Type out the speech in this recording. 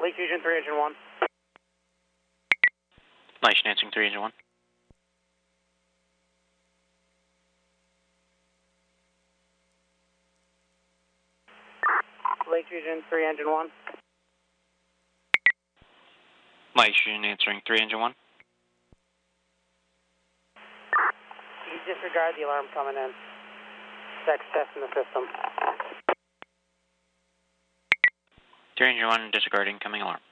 Lake Fusion 3, engine 1. Light answering 3, engine 1. Lake Fusion 3, engine 1. Light answering 3, engine 1. You disregard the alarm coming in. Sex test in the system. 3, engine 1, disregarding incoming alarm.